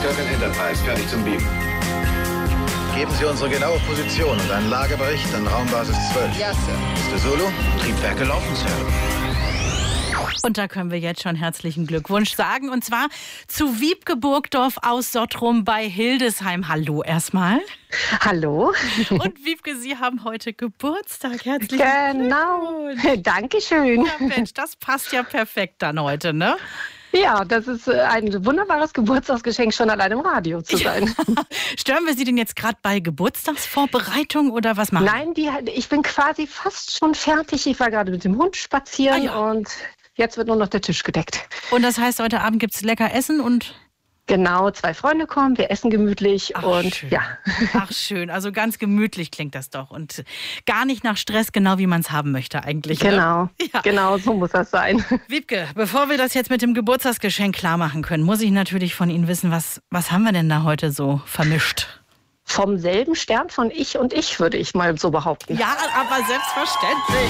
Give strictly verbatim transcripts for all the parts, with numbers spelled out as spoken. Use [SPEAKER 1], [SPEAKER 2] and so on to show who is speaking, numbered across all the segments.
[SPEAKER 1] Kirkin Enterprise, fertig zum Beamen.
[SPEAKER 2] Geben Sie unsere genaue Position und einen Lagebericht an Raumbasis zwölf.
[SPEAKER 1] Ja, Sir.
[SPEAKER 2] Mister Zulu?
[SPEAKER 1] Triebwerke laufen, Sir.
[SPEAKER 3] Und da können wir jetzt schon herzlichen Glückwunsch sagen. Und zwar zu Wiebke Burgdorf aus Sottrum bei Hildesheim. Hallo erstmal.
[SPEAKER 4] Hallo.
[SPEAKER 3] Und Wiebke, Sie haben heute Geburtstag. Herzlichen
[SPEAKER 4] Genau.
[SPEAKER 3] Glückwunsch.
[SPEAKER 4] Dankeschön.
[SPEAKER 3] Ja, Mensch, das passt ja perfekt dann heute, ne?
[SPEAKER 4] Ja, das ist ein wunderbares Geburtstagsgeschenk, schon allein im Radio zu sein.
[SPEAKER 3] Stören wir Sie denn jetzt gerade bei Geburtstagsvorbereitung oder was machen?
[SPEAKER 4] Nein, die, ich bin quasi fast schon fertig. Ich war gerade mit dem Hund spazieren
[SPEAKER 3] Ah, ja.
[SPEAKER 4] und jetzt wird nur noch der Tisch gedeckt.
[SPEAKER 3] Und das heißt, heute Abend gibt es lecker Essen und...
[SPEAKER 4] Genau, zwei Freunde kommen, wir essen gemütlich
[SPEAKER 3] Ach,
[SPEAKER 4] und
[SPEAKER 3] schön.
[SPEAKER 4] ja.
[SPEAKER 3] Ach schön, also ganz gemütlich klingt das doch und gar nicht nach Stress, genau wie man es haben möchte eigentlich.
[SPEAKER 4] Genau,
[SPEAKER 3] Ne? Ja.
[SPEAKER 4] genau, so muss das sein.
[SPEAKER 3] Wiebke, bevor wir das jetzt mit dem Geburtstagsgeschenk klar machen können, muss ich natürlich von Ihnen wissen, was, was haben wir denn da heute so vermischt?
[SPEAKER 4] Vom selben Stern von Ich und Ich, würde ich mal so behaupten.
[SPEAKER 3] Ja, aber selbstverständlich.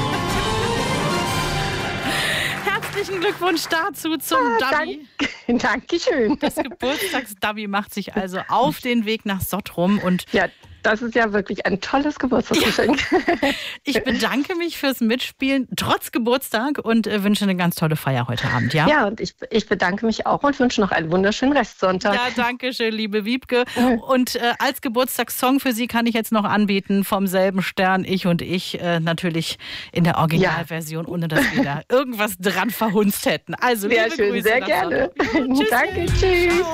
[SPEAKER 3] Herzlichen Glückwunsch dazu zum
[SPEAKER 4] Ah,
[SPEAKER 3] Dummy.
[SPEAKER 4] Dank, Dankeschön.
[SPEAKER 3] Das Geburtstagsdummy macht sich also auf den Weg nach Sottrum und
[SPEAKER 4] Ja, das ist ja wirklich ein tolles Geburtstagsgeschenk.
[SPEAKER 3] ich bedanke mich fürs Mitspielen trotz Geburtstag und äh, wünsche eine ganz tolle Feier heute Abend, ja?
[SPEAKER 4] Ja, und ich, ich bedanke mich auch und wünsche noch einen wunderschönen Restsonntag.
[SPEAKER 3] Ja, danke schön, liebe Wiebke. Und äh, als Geburtstagssong für Sie kann ich jetzt noch anbieten, vom selben Stern, Ich und Ich, äh, natürlich in der Originalversion, ohne dass wir da irgendwas dran verhunzt hätten. Also,
[SPEAKER 4] Sehr
[SPEAKER 3] liebe
[SPEAKER 4] schön,
[SPEAKER 3] Grüße
[SPEAKER 4] sehr
[SPEAKER 3] nach
[SPEAKER 4] gerne.
[SPEAKER 3] Sottrum. Ja, tschüss.
[SPEAKER 4] Danke, tschüss.